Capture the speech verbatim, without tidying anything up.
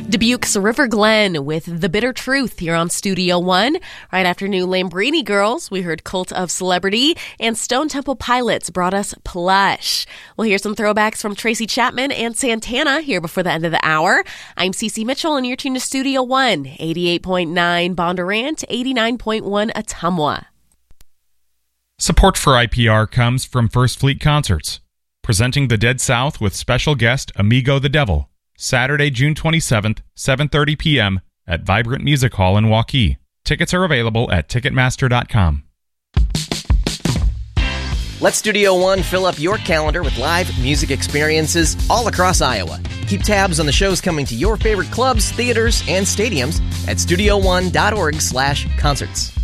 Dubuque's River Glen with The Bitter Truth here on Studio One. Right after New Lambrini Girls, we heard Cult of Celebrity, and Stone Temple Pilots brought us Plush. We'll hear some throwbacks from Tracy Chapman and Santana here before the end of the hour. I'm Cece Mitchell, and you're tuned to Studio One, eighty-eight point nine Bondurant, eighty-nine point one Ottumwa. Support for I P R comes from First Fleet Concerts, presenting the Dead South with special guest Amigo the Devil, Saturday, June twenty-seventh, seven thirty p.m. at Vibrant Music Hall in Waukee. Tickets are available at Ticketmaster dot com. Let Studio One fill up your calendar with live music experiences all across Iowa. Keep tabs on the shows coming to your favorite clubs, theaters, and stadiums at studio one dot org slash concerts.